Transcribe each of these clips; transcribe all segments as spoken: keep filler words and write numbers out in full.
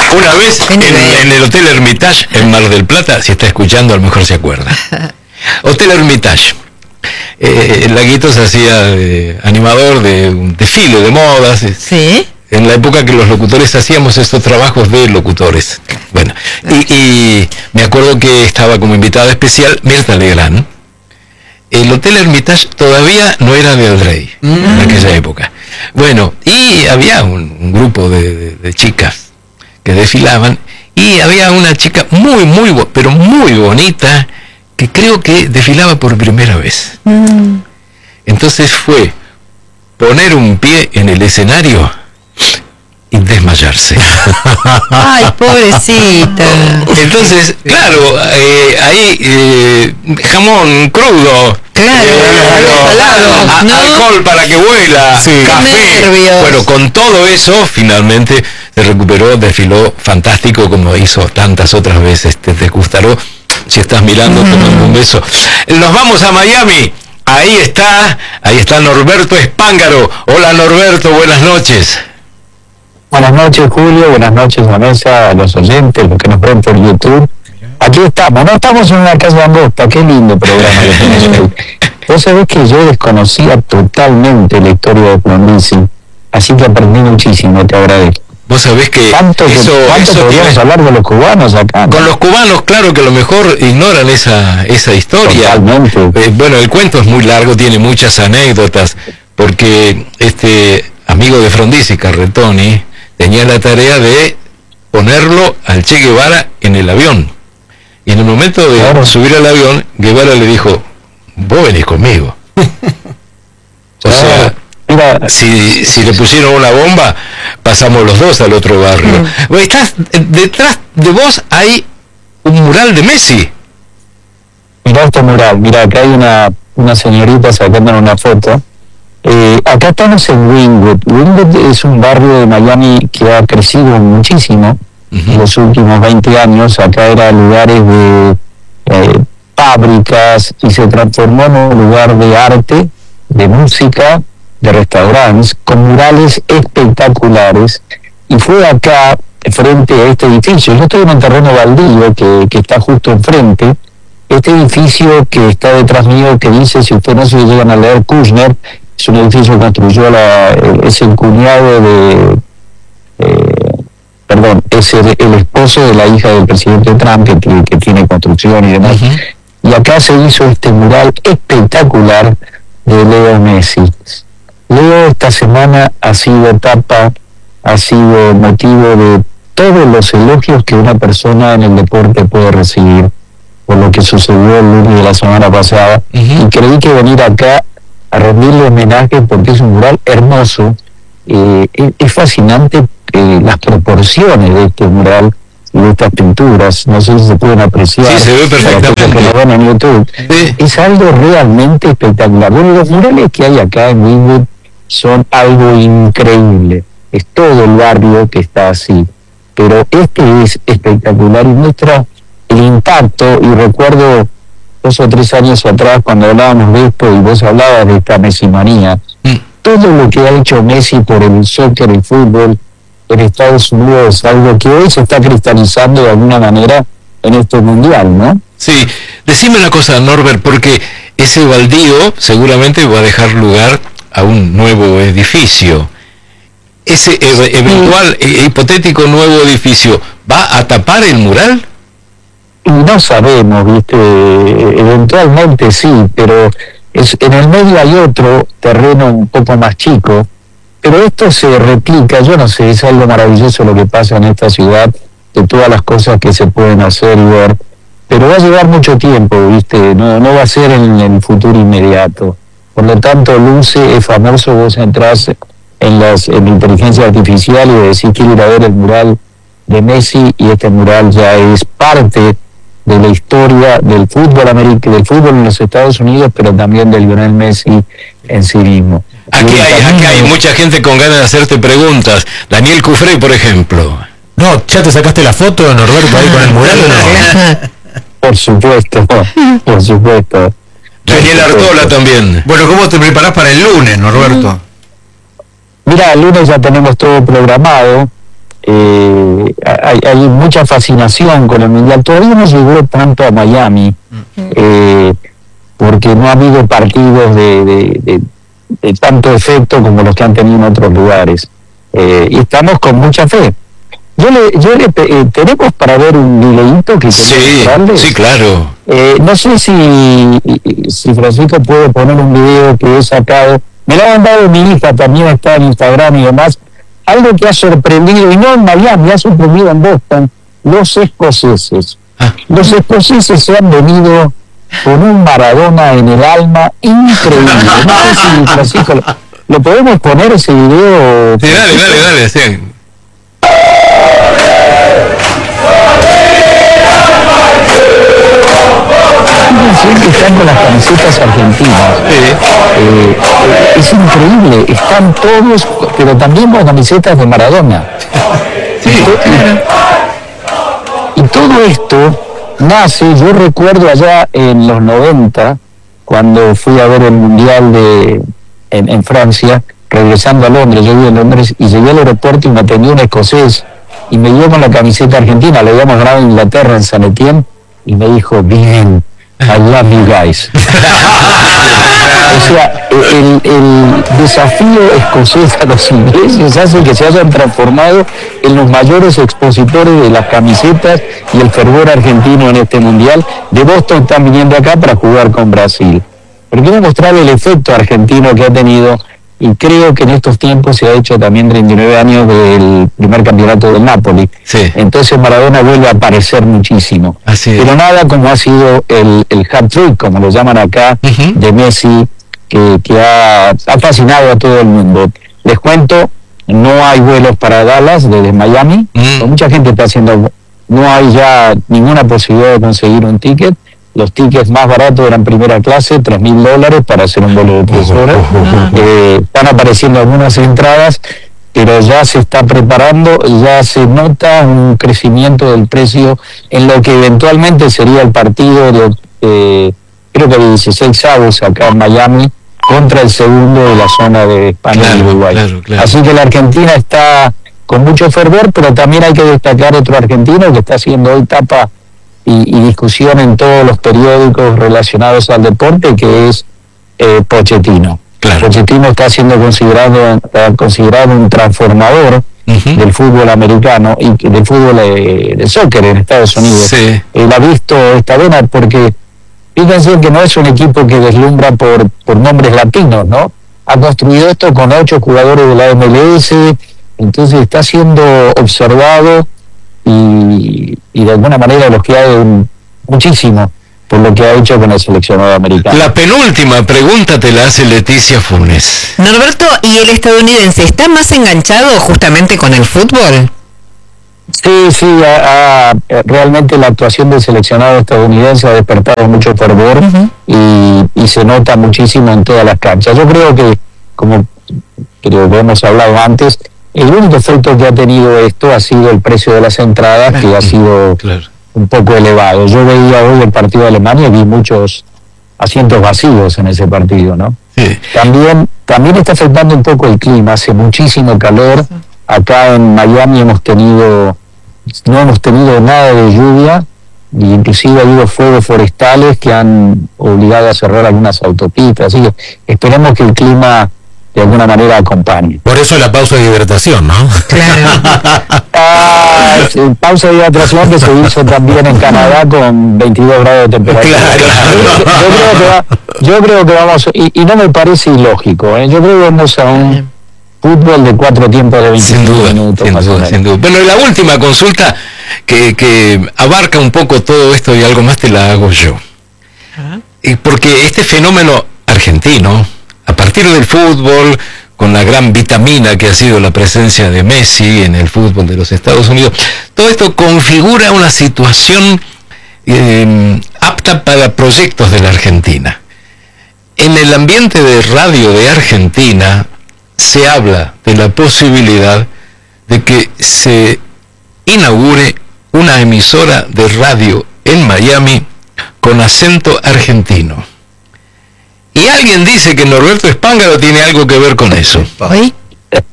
Una vez en, en el Hotel Hermitage en Mar del Plata, si está escuchando a lo mejor se acuerda. Hotel Hermitage. Eh, el Laguito se hacía eh, animador de un desfile de modas. Sí. En la época que los locutores hacíamos estos trabajos de locutores. Bueno, y, y me acuerdo que estaba como invitada especial Mirta Legrand. El Hotel Hermitage todavía no era de El Rey, mm. en aquella época. Bueno, y había un, un grupo de, de, de chicas que desfilaban, y había una chica muy, muy, pero muy bonita, que creo que desfilaba por primera vez. Mm. Entonces fue poner un pie en el escenario y desmayarse. Ay, pobrecita. Entonces, claro, eh, ahí eh, jamón crudo, claro, eh, salado, a, ¿no? alcohol para que vuela, sí. Café. Nervios. Bueno, con todo eso, finalmente se recuperó, desfiló fantástico, como hizo tantas otras veces. Te, te gustará, si estás mirando, mm. te mando un beso. Nos vamos a Miami. Ahí está, ahí está Norberto Espángaro. Hola Norberto, buenas noches. Buenas noches, Julio, buenas noches, Vanessa, a los oyentes, los que nos ven por YouTube. Aquí estamos, no estamos en una casa angosta, qué lindo programa que tenés hoy. Vos sabés que yo desconocía totalmente la historia de Frondizi, así que aprendí muchísimo, te agradezco. Vos sabés que ¿Cuánto, eso, ¿cuánto eso podríamos tiene... hablar de los cubanos acá, ¿no? Con los cubanos, claro que a lo mejor ignoran esa, esa historia. Totalmente. Eh, bueno, el cuento es muy largo, tiene muchas anécdotas, porque este amigo de Frondizi, Carretoni, tenía la tarea de ponerlo al Che Guevara en el avión. Y en el momento de claro. subir al avión, Guevara le dijo, vos venís conmigo. O claro. sea, Mira, si, si le pusieron una bomba, pasamos los dos al otro barrio. Mm. Estás, detrás de vos hay un mural de Messi. Mirá este mural, mira, acá hay una, una señorita sacando una foto. Eh, acá estamos en Wynwood. Wynwood es un barrio de Miami que ha crecido muchísimo uh-huh. en los últimos veinte años. Acá eran lugares de eh, fábricas y se transformó en un lugar de arte, de música, de restaurantes, con murales espectaculares. Y fue acá, frente a este edificio, yo estoy en un terreno baldío que, que está justo enfrente, este edificio que está detrás mío, que dice, si ustedes no se llegan a leer, Kushner, es un edificio que construyó la, es el cuñado de, eh, perdón, es el, el esposo de la hija del presidente Trump, que, que tiene construcción y demás. Uh-huh. Y acá se hizo este mural espectacular de Leo Messi. Leo esta semana ha sido tapa, ha sido motivo de todos los elogios que una persona en el deporte puede recibir, por lo que sucedió el lunes de la semana pasada. Uh-huh. Y creí que venir acá a rendirle homenaje porque es un mural hermoso. Eh, es, es fascinante eh, las proporciones de este mural y de estas pinturas, no sé si se pueden apreciar. Sí, se ve perfectamente. Que lo ven en YouTube. Sí. Es algo realmente espectacular. Bueno, los murales que hay acá en Wynwood son algo increíble. Es todo el barrio que está así. Pero este es espectacular y muestra el impacto. Y recuerdo dos o tres años atrás cuando hablábamos de esto y vos hablabas de esta Messi-manía, mm. todo lo que ha hecho Messi por el soccer, el fútbol en Estados Unidos es algo que hoy se está cristalizando de alguna manera en este mundial, ¿no? Sí, decime una cosa, Norbert, porque ese baldío seguramente va a dejar lugar a un nuevo edificio. Ese e- eventual, sí. e- hipotético nuevo edificio, ¿va a tapar el mural? No sabemos, ¿viste? Eventualmente sí, pero es, en el medio hay otro terreno un poco más chico, pero esto se replica, yo no sé, es algo maravilloso lo que pasa en esta ciudad, de todas las cosas que se pueden hacer y ver, pero va a llevar mucho tiempo, ¿viste? No, no va a ser en el futuro inmediato. Por lo tanto, Luce es famoso, vos entrás en, las, en la inteligencia artificial y decís quiero ir a ver el mural de Messi, y este mural ya es parte de la historia del fútbol americano, del fútbol en los Estados Unidos, pero también de Lionel Messi en sí mismo. Aquí hay, aquí hay mucha gente con ganas de hacerte preguntas. Daniel Cufré, por ejemplo. No, ¿ya te sacaste la foto, Norberto, ahí con el mural o no? Por supuesto, por supuesto. Daniel Artola también. Bueno, ¿cómo te preparás para el lunes, Norberto? Mira, el lunes ya tenemos todo programado. eh, hay, hay mucha fascinación con el Mundial. Todavía no llegó tanto a Miami, eh, porque no ha habido partidos de, de, de, de tanto efecto como los que han tenido en otros lugares. Eh, y estamos con mucha fe. Yo le, yo le eh, tenemos para ver un videíto que sí, sí, claro. Eh, no sé si, si Francisco puede poner un video que he sacado. Me lo ha mandado mi hija, también está en Instagram y demás. Algo que ha sorprendido, y no en Miami, ha sorprendido en Boston, los escoceses. Ah. Los escoceses se han venido con un Maradona en el alma increíble. No sé si Francisco, lo, ¿lo podemos poner ese video? Sí, dale, dale, dale, sí. Fíjense que están con las camisetas argentinas. Sí. Eh, es increíble, están todos, pero también con camisetas de Maradona. Sí, y, y todo esto nace, yo recuerdo allá en los noventa, cuando fui a ver el Mundial de en, en Francia, regresando a Londres, yo vivo en Londres, y llegué al aeropuerto y me atendió un escocés, y me dio con la camiseta argentina, le habíamos ganado en Inglaterra, en San Etienne, y me dijo, bien, I love you guys. O sea, el, el desafío escocés a los ingleses hace que se hayan transformado en los mayores expositores de las camisetas y el fervor argentino en este mundial. De Boston están viniendo acá para jugar con Brasil. Pero quiero mostrar el efecto argentino que ha tenido, y creo que en estos tiempos se ha hecho también treinta y nueve años del primer campeonato del Napoli. Sí. Entonces Maradona vuelve a aparecer muchísimo. Así Pero nada como ha sido el, el hat-trick, como lo llaman acá, uh-huh. de Messi, que, que ha, ha fascinado a todo el mundo. Les cuento, no hay vuelos para Dallas desde Miami. Uh-huh. Mucha gente está haciendo, no hay ya ninguna posibilidad de conseguir un ticket. Los tickets más baratos eran primera clase, tres mil dólares para hacer un vuelo de tres horas. Uh-huh. Eh, están apareciendo algunas entradas, pero ya se está preparando, ya se nota un crecimiento del precio en lo que eventualmente sería el partido de, eh, creo que de dieciséis avos acá en Miami, contra el segundo de la zona de España claro, y Uruguay. Claro, claro. Así que la Argentina está con mucho fervor, pero también hay que destacar otro argentino que está haciendo hoy tapa Y, y discusión en todos los periódicos relacionados al deporte, que es eh, Pochettino. Claro. Pochettino está siendo considerado está considerado un transformador uh-huh. del fútbol americano y del fútbol eh, de soccer en Estados Unidos. Sí. Él ha visto esta vena porque fíjense que no es un equipo que deslumbra por, por nombres latinos, ¿no? Ha construido esto con ocho jugadores de la M L S, entonces está siendo observado y, y de alguna manera elogiado muchísimo por lo que ha hecho con el seleccionado americano. La penúltima pregunta te la hace Leticia Funes. Norberto, ¿y el estadounidense está más enganchado justamente con el fútbol? Sí, sí, a, a, realmente la actuación del seleccionado estadounidense ha despertado mucho fervor uh-huh. y, y se nota muchísimo en todas las canchas. Yo creo que, como creo que hemos hablado antes, el único efecto que ha tenido esto ha sido el precio de las entradas, que ha sido claro. un poco elevado. Yo veía hoy el partido de Alemania y vi muchos asientos vacíos en ese partido, ¿no? Sí. También, también está afectando un poco el clima, hace muchísimo calor. Acá en Miami hemos tenido, no hemos tenido nada de lluvia, y inclusive ha habido fuegos forestales que han obligado a cerrar algunas autopistas, así que esperemos que el clima de alguna manera acompañe. Por eso la pausa de hidratación, ¿no? Claro. Ah, sí, pausa de hidratación que se hizo también en Canadá con veintidós grados de temperatura. Claro. Yo, yo, creo que va, yo creo que vamos, y, y no me parece ilógico, ¿eh? Yo creo que vamos a un fútbol de cuatro tiempos de veinticinco minutos. Sin duda, sin duda. Bueno, y la última consulta que, que abarca un poco todo esto y algo más te la hago yo. Y porque este fenómeno argentino, a partir del fútbol, con la gran vitamina que ha sido la presencia de Messi en el fútbol de los Estados Unidos, todo esto configura una situación eh, apta para proyectos de la Argentina. En el ambiente de radio de Argentina se habla de la posibilidad de que se inaugure una emisora de radio en Miami con acento argentino. Y alguien dice que Norberto Spángalo tiene algo que ver con eso. ¿Oí?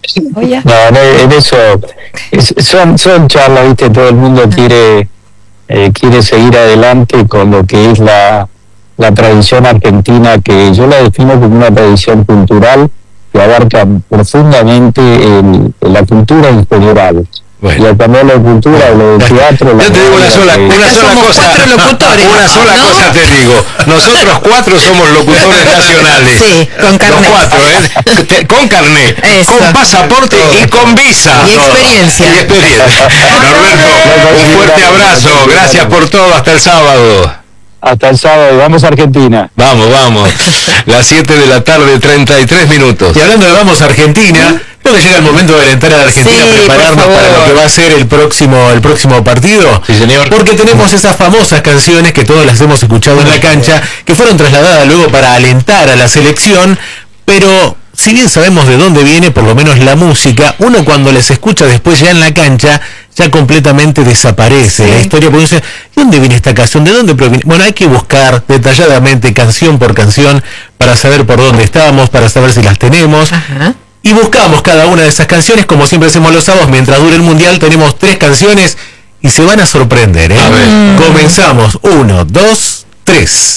Oye. No, no, en eso es- son, son charlas, viste, todo el mundo quiere eh, quiere seguir adelante con lo que es la, la tradición argentina, que yo la defino como una tradición cultural que abarca profundamente el, la cultura en general. Bueno. Y cuando hablo de cultura, hablo de teatro. Yo te digo una sola, que- una sola somos cosa. cuatro locutores, Una sola ¿no? cosa te digo. Nosotros cuatro somos locutores nacionales. Sí, con carnet. Los cuatro, ¿eh? Te- con carnet, Eso. con pasaporte y con visa. Y experiencia. Y experiencia. Norberto, un fuerte abrazo. Gracias por todo. Hasta el sábado. Hasta el sábado, vamos a Argentina. Vamos, vamos. Las siete de la tarde, treinta y tres minutos. Y hablando de vamos a Argentina, creo que llega el momento de alentar a la Argentina Sí, a prepararnos por para favor. lo que va a ser el próximo, el próximo partido. Sí, señor. Porque tenemos esas famosas canciones que todos las hemos escuchado en la cancha, que fueron trasladadas luego para alentar a la selección, pero si bien sabemos de dónde viene, por lo menos la música, uno cuando les escucha después ya en la cancha, ya completamente desaparece Sí. la historia, porque dice, ¿de dónde viene esta canción? ¿De dónde proviene? Bueno, hay que buscar detalladamente, canción por canción, para saber por dónde estamos, para saber si las tenemos. Ajá. Y buscamos cada una de esas canciones, como siempre hacemos los sábados, mientras dure el mundial, tenemos tres canciones y se van a sorprender, ¿eh? A ver. Comenzamos, uno, dos, tres.